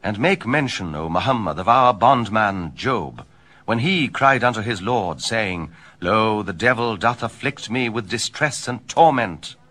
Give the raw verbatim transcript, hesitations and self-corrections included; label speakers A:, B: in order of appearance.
A: And make mention, O Muhammad, of our bondman Job, when he cried unto his Lord, saying, Lo, the devil doth afflict me with distress and torment.